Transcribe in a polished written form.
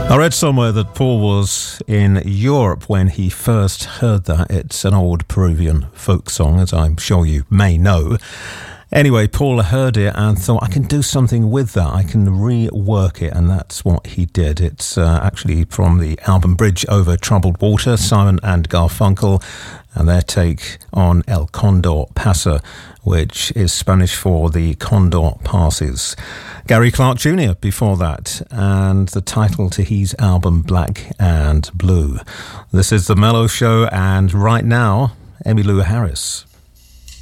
I read somewhere that Paul was in Europe when he first heard that. It's an old Peruvian folk song, as I'm sure you may know. Anyway, Paul heard it and thought, I can do something with that. I can rework it, and that's what he did. It's actually from the album Bridge Over Troubled Water, Simon and Garfunkel, and their take on El Condor Pasa, which is Spanish for the Condor Passes. Gary Clark Jr. before that, and the title to his album Black and Blue. This is The Mellow Show, and right now, Emmylou Harris.